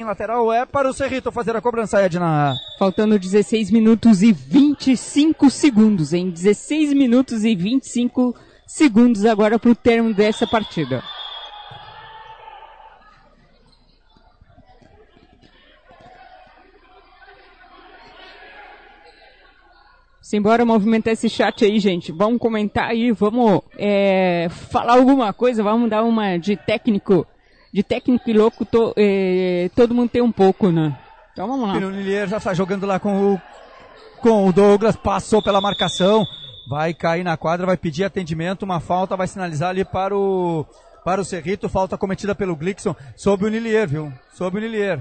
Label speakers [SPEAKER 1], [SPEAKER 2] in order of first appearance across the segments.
[SPEAKER 1] Lateral é para o Cerrito fazer a cobrança, Edna.
[SPEAKER 2] Faltando 16 minutos e 25 segundos, hein? 16 minutos e 25 segundos agora para o término dessa partida. Simbora movimentar esse chat aí, gente. Vamos comentar aí, vamos falar alguma coisa, vamos dar uma de técnico e louco, todo mundo tem um pouco, né? Então vamos lá.
[SPEAKER 1] O Lilier já está jogando lá com o Douglas, passou pela marcação, vai cair na quadra, vai pedir atendimento, uma falta, vai sinalizar ali para o Cerrito, falta cometida pelo Glickson, sobre o Lilier, viu? Sobre o Lilier.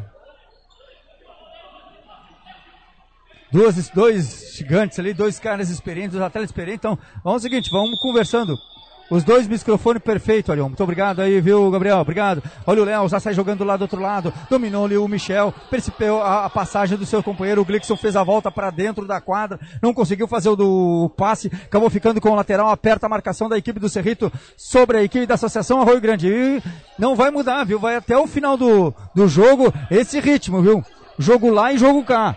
[SPEAKER 1] Dois gigantes ali, dois caras experientes, dois atletas experientes, então vamos ao seguinte, vamos conversando. Os dois microfones perfeitos, Arion. Muito obrigado aí, viu, Gabriel? Obrigado. Olha o Léo, já sai jogando lá do outro lado. Dominou ali o Michel. Percebeu a passagem do seu companheiro. O Glickson fez a volta para dentro da quadra. Não conseguiu fazer o passe. Acabou ficando com o lateral. Aperta a marcação da equipe do Cerrito sobre a equipe da Associação Arroio Grande. E não vai mudar, viu? Vai até o final do jogo esse ritmo, viu? Jogo lá e jogo cá.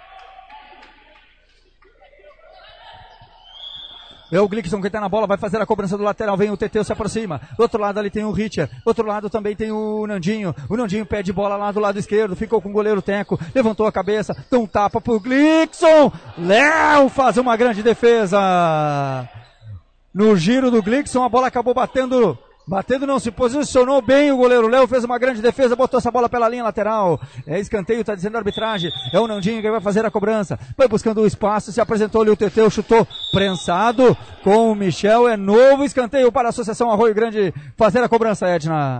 [SPEAKER 1] É o Glickson que tá na bola, vai fazer a cobrança do lateral, vem o Teteu, se aproxima. Do outro lado ali tem o Richer, do outro lado também tem o Nandinho. O Nandinho pede bola lá do lado esquerdo, ficou com o goleiro Teco, levantou a cabeça, dá um tapa pro Glickson. Léo faz uma grande defesa. No giro do Glickson, a bola acabou batendo não, se posicionou bem o goleiro Léo, fez uma grande defesa, botou essa bola pela linha lateral. É escanteio, tá dizendo a arbitragem. É o Nandinho que vai fazer a cobrança. Vai buscando o espaço, se apresentou ali o Teteu, chutou prensado com o Michel. É novo escanteio para a Associação Arroio Grande fazer a cobrança, Edna.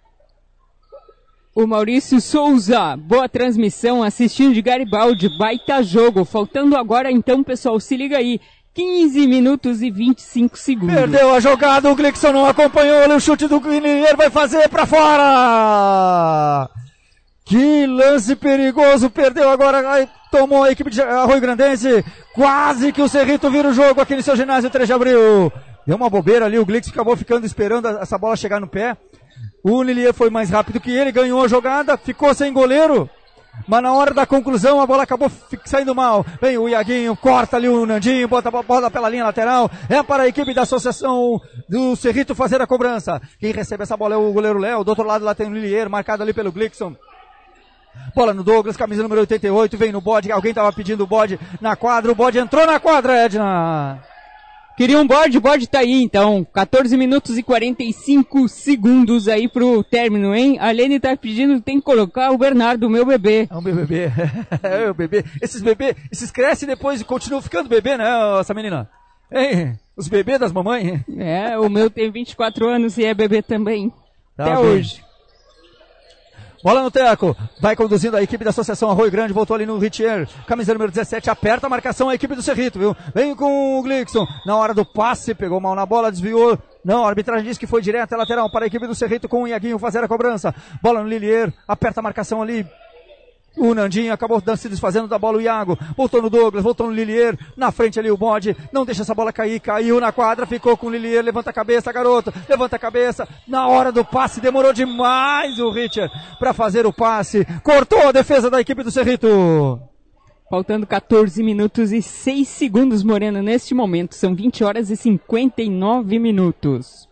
[SPEAKER 2] O Maurício Souza, boa transmissão, assistindo de Garibaldi, baita jogo. Faltando agora então, pessoal, se liga aí. 15 minutos e 25 segundos.
[SPEAKER 1] Perdeu a jogada, o Glickson não acompanhou, o chute do Guilherme vai fazer pra fora. Que lance perigoso, perdeu agora, tomou a equipe de Arroio Grandense, quase que o Cerrito vira o jogo aqui no seu ginásio 3 de abril. Deu uma bobeira ali, o Glickson acabou ficando esperando essa bola chegar no pé. O Lilier foi mais rápido que ele, ganhou a jogada, ficou sem goleiro. Mas na hora da conclusão a bola acabou saindo mal. Vem o Iaguinho, corta ali o Nandinho, bota a bola pela linha lateral. É para a equipe da Associação do Cerrito fazer a cobrança. Quem recebe essa bola é o goleiro Léo. Do outro lado lá tem o Lilier, marcado ali pelo Glickson. Bola no Douglas, camisa número 88, vem no bode. Alguém estava pedindo o bode na quadra. O bode entrou na quadra, Edna.
[SPEAKER 2] Queria um bode, o bode tá aí então, 14 minutos e 45 segundos aí pro término, hein? A Lene tá pedindo, tem que colocar o Bernardo, o meu bebê.
[SPEAKER 1] É um bebê, é o bebê. Esses crescem depois e continuam ficando bebê, né, essa menina? Hein? Os bebês das mamães.
[SPEAKER 2] É, o meu tem 24 anos e é bebê também,
[SPEAKER 1] tá
[SPEAKER 2] até
[SPEAKER 1] bem.
[SPEAKER 2] hoje.
[SPEAKER 1] Bola no Teco, vai conduzindo a equipe da Associação Arroio Grande, voltou ali no Richer, camisa número 17, aperta a marcação a equipe do Cerrito, viu? Vem com o Glickson, na hora do passe, pegou mal na bola, desviou, não, a arbitragem disse que foi direto a lateral para a equipe do Cerrito com o Iaguinho fazer a cobrança, bola no Lilier, aperta a marcação ali, o Nandinho acabou se desfazendo da bola, o Iago, voltou no Douglas, voltou no Lilier, na frente ali o bode, não deixa essa bola cair, caiu na quadra, ficou com o Lilier, levanta a cabeça, garoto, levanta a cabeça, na hora do passe, demorou demais o Richard para fazer o passe, cortou a defesa da equipe do Cerrito.
[SPEAKER 2] Faltando 14 minutos e 6 segundos, Morena, neste momento, são 20 horas e 59 minutos.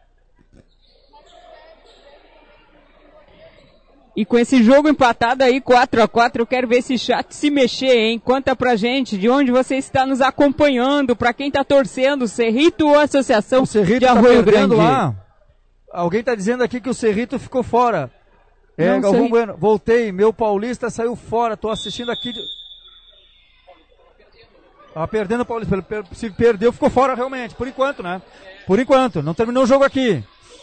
[SPEAKER 2] E com esse jogo empatado aí, 4-4, eu quero ver esse chat se mexer, hein? Conta pra gente de onde você está nos acompanhando, pra quem tá torcendo, Cerrito ou Associação de Arroio Grande?
[SPEAKER 1] Lá. Alguém tá dizendo aqui que o Cerrito ficou fora. É, Galvão Bueno, voltei, meu paulista saiu fora, tô assistindo aqui. Tava perdendo o paulista, se perdeu, ficou fora realmente, por enquanto, né? Por enquanto, não terminou o jogo aqui.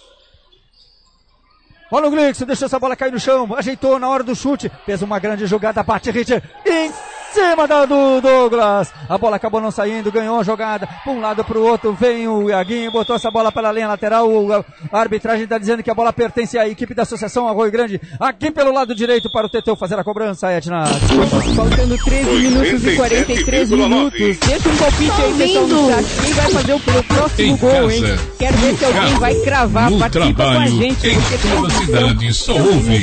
[SPEAKER 1] Olha o Glickson, deixou essa bola cair no chão, ajeitou na hora do chute, fez uma grande jogada, bate Richard, em cima do Douglas, a bola acabou não saindo, ganhou a jogada, para um lado para o outro, vem o Iaguinho, botou essa bola pela linha lateral, a arbitragem está dizendo que a bola pertence à equipe da Associação Arroio Grande, aqui pelo lado direito para o Teteu fazer a cobrança, Edna.
[SPEAKER 2] Faltando 13 minutos e 43 minutos, deixa um palpite aí, pessoal, no chat, quem vai fazer o próximo gol, hein? Quero ver se alguém vai cravar, participa com a gente.
[SPEAKER 3] Cidade só ouve